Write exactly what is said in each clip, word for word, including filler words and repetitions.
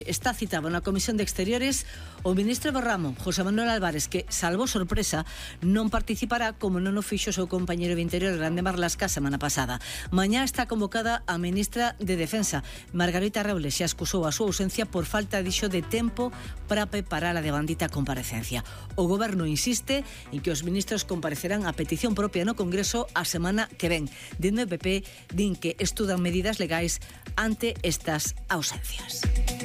Está citado na Comisión de Exteriores o ministro do ramo, José Manuel Álvarez, que, salvo sorpresa, non participará como non o fixo o seu compañeiro de Interior, Grande Marlaska, a semana pasada. Mañá está convocada a ministra de Defensa. Margarita Robles xa excusou a súa ausencia por falta, dixo, de tempo para preparar a devandita comparecencia. O goberno insiste en que os ministros comparecerán a petición propia no Congreso a semana que ven. Dende o P P din que estudan medidas legais ante estas ausencias.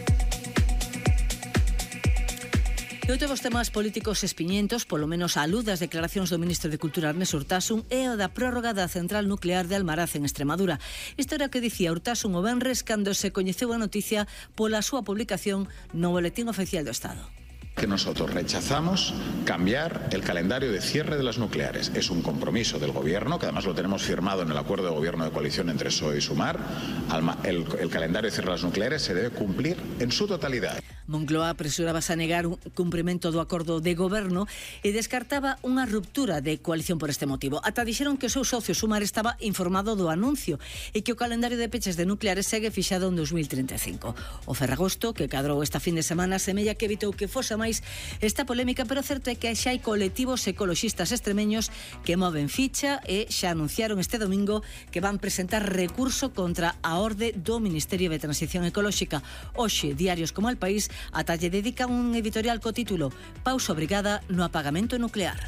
E outro dos temas políticos espiñentos, polo menos a luz das declaracións do ministro de Cultura Ernest Urtasun, é o da prórroga da central nuclear de Almaraz en Extremadura. Isto era o que dicía Urtasun o venres cando se coñeceu a noticia pola súa publicación no Boletín Oficial do Estado. Que nosotros rechazamos cambiar el calendario de cierre de las nucleares. Es un compromiso del Gobierno, que además lo tenemos firmado en el acuerdo de gobierno de coalición entre P S O E y Sumar. El, el calendario de cierre de las nucleares se debe cumplir en su totalidad. Moncloa apresuraba a negar un cumprimento do acordo de goberno e descartaba unha ruptura de coalición por este motivo. Ata dixeron que o seu socio Sumar estaba informado do anuncio e que o calendario de peches de nucleares segue fixado en dos mil treinta e cinco. O Ferragosto, que cadrou esta fin de semana, semella que evitou que fose máis esta polémica, pero o certo é que xa hai colectivos ecoloxistas extremeños que moven ficha e xa anunciaron este domingo que van presentar recurso contra a orde do Ministerio de Transición Ecolóxica. Hoxe, diarios como El País ata lle dedican un editorial co título Pausa obrigada no apagamento nuclear.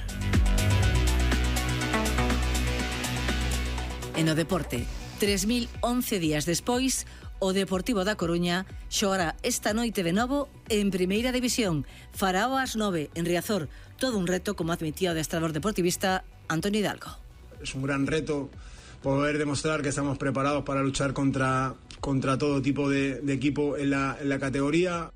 E no deporte, tres mil once días despois, o Deportivo da Coruña xogará esta noite de novo en Primeira División. Farao ás nove en Riazor. Todo un reto, como admitía o adestrador deportivista Antonio Hidalgo. Es un gran reto poder demostrar que estamos preparados para luchar contra, contra todo tipo de, de equipo en la, en la categoría.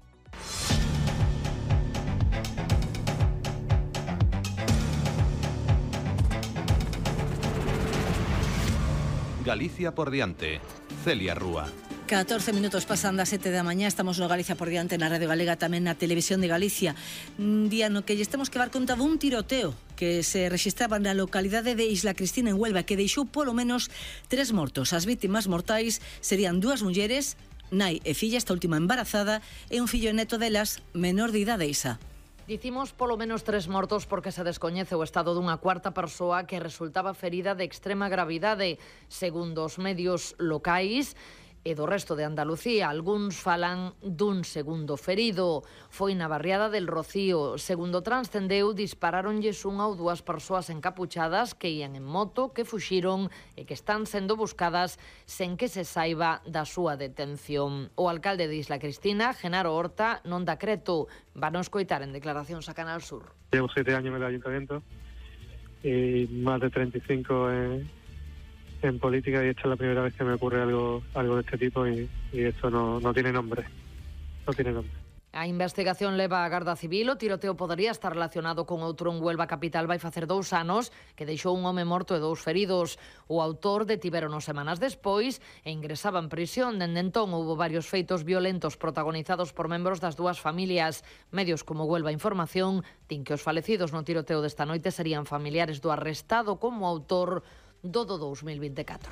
Galicia por diante. Celia Rúa. catorce minutos pasan das sete da mañá, estamos no Galicia por diante na Radio Galega, tamén na Televisión de Galicia. Un día no que lle temos que dar conta dun tiroteo que se registraba na localidade de Isla Cristina en Huelva, que deixou polo menos tres mortos. As vítimas mortais serían dúas mulleres, nai e filla, esta última embarazada, e un fillo e neto delas menor de idade, Isa. Dicimos polo menos tres mortos porque se descoñece o estado dunha cuarta persoa que resultaba ferida de extrema gravidade. Segundo os medios locais e do resto de Andalucía, algúns falan dun segundo ferido. Foi na barriada del Rocío. Segundo transcendeu, disparáronlles unha ou dúas persoas encapuchadas que ían en moto, que fuxiron e que están sendo buscadas sen que se saiba da súa detención. O alcalde de Isla Cristina, Genaro Horta, non dá creto. Van a escoitar en declaracións a Canal Sur. Llevo siete años en el ayuntamiento y más de treinta y cinco en... en política, y esta es la primera vez que me ocurre algo algo de este tipo y, y esto no, no tiene nombre. No tiene nombre. A investigación leva a Garda Civil. O tiroteo podería estar relacionado con outro en Huelva capital vai facer dous anos que deixou un home morto e dous feridos. O autor detivérono semanas despois e ingresaba en prisión. Dende entón houbo varios feitos violentos protagonizados por membros das dúas familias. Medios como Huelva Información din que os falecidos no tiroteo desta noite serían familiares do arrestado como autor do do dos mil vinte e catro.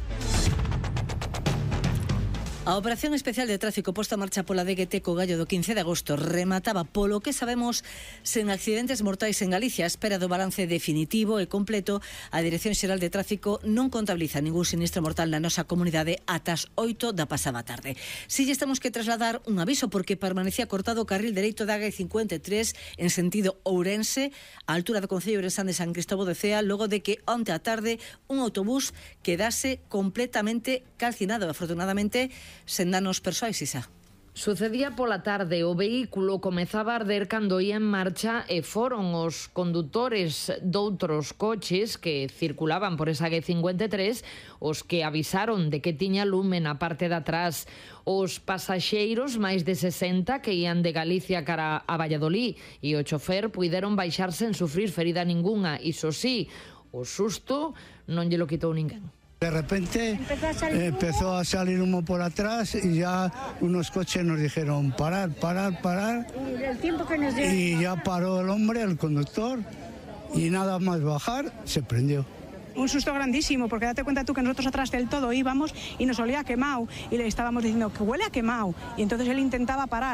A Operación Especial de Tráfico posta en marcha pola D G T co gallo do quince de agosto remataba, polo que sabemos, sen accidentes mortais en Galicia. A espera do balance definitivo e completo, a Dirección Xeral de Tráfico non contabiliza ningún sinistro mortal na nosa comunidade ata as oito da pasada tarde. Si lle estamos que trasladar un aviso porque permanecía cortado o carril dereito da A cincuenta e tres en sentido Ourense, á altura do Concello Ourensán de San Cristóbal de Cea, logo de que onte á tarde un autobús quedase completamente calcinado. Afortunadamente, sen danos persoais, Isa. Sucedía pola tarde, o vehículo comezaba a arder cando ia en marcha e foron os condutores doutros coches que circulaban por esa A cincuenta e tres os que avisaron de que tiña lume na parte de atrás. Os pasaxeiros, máis de sesenta, que ían de Galicia cara a Valladolid, e o chofer puideron baixarse en sufrir ferida ningunha. Iso sí, o susto non lle lo quitou ninguén. De repente empezó a salir humo por atrás y ya unos coches nos dijeron parar, parar, parar. Y ya paró el hombre, el conductor, y nada más bajar, se prendió. Un susto grandísimo, porque date cuenta tú que nosotros atrás del todo íbamos y nos olía a quemado y le estábamos diciendo que huele a quemado, y entonces él intentaba parar.